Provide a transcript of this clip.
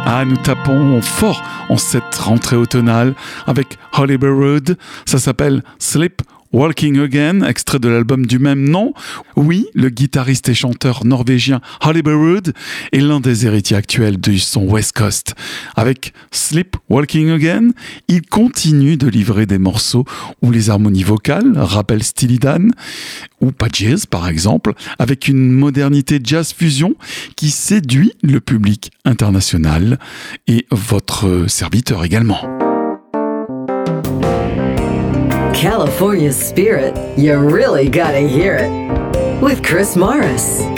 Ah, nous tapons fort en cette rentrée automnale avec Holly Berud. Ça s'appelle Sleep Walking Again, extrait de l'album du même nom. Oui, le guitariste et chanteur norvégien Holly Berud est l'un des héritiers actuels du son West Coast. Avec Sleep Walking Again, il continue de livrer des morceaux où les harmonies vocales rappellent Steely Dan ou Patches par exemple, avec une modernité jazz fusion qui séduit le public international et votre serviteur également. California spirit, you really gotta hear it. With Chris Morris.